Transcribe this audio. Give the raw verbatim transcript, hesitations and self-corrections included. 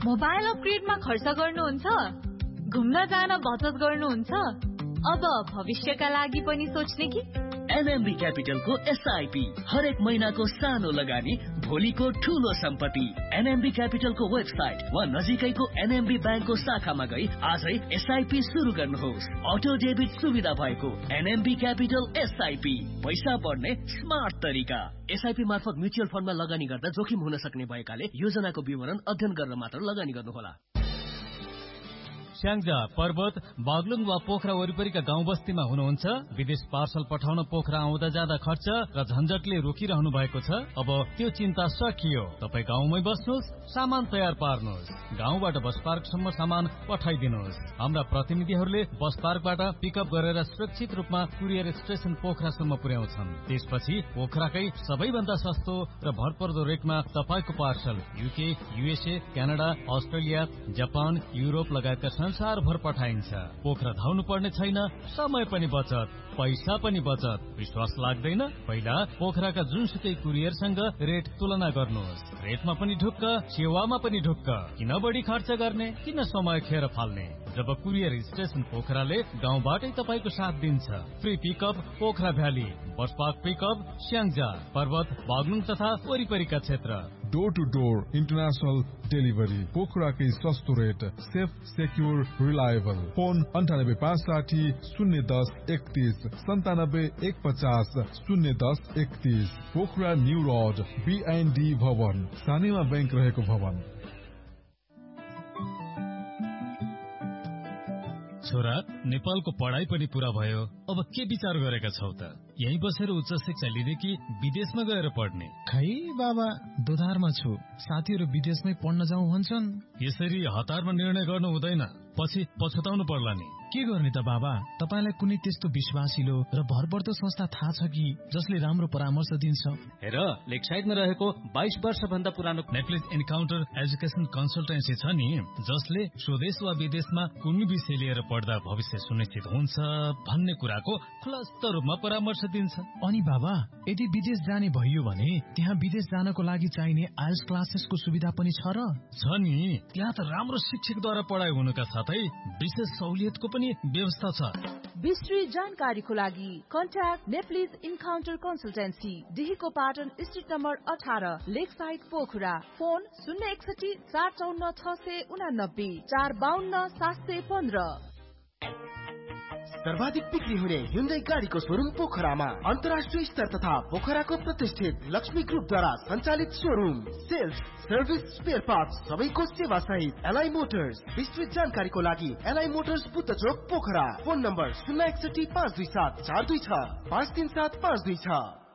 Mobile अपग्रेडमा खर्च गर्नुहुन्छ, घुम्न जान बचत गर्नुहुन्छ, अब भविष्यका लागि पनि सोच्ने कि? एनएमबी क्यापिटलको एसआईपी हरेक महिनाको सानो लगानी भोलिको ठूलो सम्पत्ति। एनएमबी क्यापिटलको वेबसाइट वा नजिकैको एनएमबी ब्याङ्कको शाखामा गई आजै एसआईपी सुरु गर्नुहोस्। अटो डेबिट सुविधा भएको एनएमबी क्यापिटल एसआईपी, पैसा बढ्ने स्मार्ट तरिका। एसआईपी मार्फत म्युचुअल फन्डमा लगानी गर्दा जोखिम हुन सक्ने भएकाले योजनाको विवरण अध्ययन गरेर मात्र लगानी गर्नुहोला। स्याङ्जा, पर्वत, बागलुङ वा पोखरा वरिपरिका गाउँ बस्तीमा हुनुहुन्छ, विदेश पार्सल पठाउन पोखरा आउँदा जाँदा खर्च र झन्झटले रोकिरहनु भएको छ। अब त्यो चिन्ता सकियो। तपाई गाउँमै बस्नुहोस्, सामान तयार पार्नुहोस्, गाउँबाट बस पार्कसम्म सामान पठाइदिनुहोस्। हाम्रा प्रतिनिधिहरूले बस पार्कबाट पिकअप गरेर सुरक्षित रूपमा कुरियर स्टेशन पोखरासम्म पुर्याउँछन्। त्यसपछि पोखराकै सबैभन्दा सस्तो र भरपर्दो रेटमा तपाईको parcel UK, USA, Canada, Australia, Japan, Europe लगायतका संसारभर पठाइन्छ। पोखरा धाउनु पर्ने छैन, समय पनि बचत, पैसा पनि बचत। विश्वास लाग्दैन? पहिला पोखराका जुनसुकै कुरियरसँग रेट तुलना गर्नुहोस्। रेटमा पनि ढुक्क, सेवामा पनि ढुक्क। किन बढी खर्च गर्ने, किन समय खेर फाल्ने? जब कुरियर स्टेशन पोखराले गाउँबाटै तपाईको साथ दिन्छ। Free pickup Pokhara valley, bus park pickup Syangja, पर्वत, बागलुङ तथा वरिपरिका क्षेत्र। Door two door international delivery, पोखराकै सस्तो rate, safe, secure, reliable. Phone अन्ठानब्बे पाँच साठी शून्य दस एकतीस सन्तानब्बे एक पचास शून्य दस एकतीस। पोखरा न्यू रोड, बीआईएनडी भवन, सानीमा बैंक रहेको भवन। छोरा, नेपालको पढाइ पनि पूरा भयो, अब के विचार गरेका छौ त? यही बसेर उच्च शिक्षा लिने कि विदेशमा गएर पढ्ने? खै बाबा, दोधारमा छु। साथीहरू विदेशमै पढ्न जाउँ भन्छन्। यसरी हतारमा निर्णय गर्नु हुँदैन, पछि पछुताउनु पर्ला नि। के गर्ने त बाबा? तपाईलाई कुनै त्यस्तो विश्वासिलो र भरपर्दो संस्था थाहा छ कि जसले राम्रो परामर्श दिन्छ? हेर, लेकसाइडमा रहेको बाइस वर्ष भन्दा पुरानो नेप्लिज एन्काउन्टर एजुकेसन कन्सल्टेन्सी छ नि, जसले स्वदेश वा विदेशमा कुनै विषय लिएर पढ्दा भविष्य सुनिश्चित हुन्छ भन्ने कुराको खुलस्त रूपमा परामर्श दिन्छ। अनि बाबा, यदि विदेश जाने भइयो भने त्यहाँ विदेश जानको लागि चाहिने आइएल्स क्लासेसको सुविधा पनि छ र? छ नि, त्यहाँ त राम्रो शिक्षकद्वारा पढाइ हुनुका साथै विशेष सहुलियतको पनि व्यवस्था छ। विस्तृत जानकारीको लागि contact Nepalese encounter consultancy, डिहीको Patan street number अठार, लेक साइड पोखरा। फोन शून्य एकसठी चार चौन्न छ सय उनानब्बे चार बाहन्न सात सय पन्ध्र। सर्वाधिक बिक्री हुने ह्युन्डाई गाडीको शोरूम पोखरामा, अन्तर्राष्ट्रिय स्तर तथा पोखराको प्रतिष्ठित लक्ष्मी ग्रुपद्वारा सञ्चालित showroom. Sales, service, spare parts सबैको सेवा सहित एलआई मोटर्स। विस्तृत जानकारीको लागि एलआई मोटर्स बुद्ध चोक पोखरा। फोन नम्बर शून्य एकसठी पाँच दुई सात चार दुई छ पाँच तीन सात पाँच दुई छ।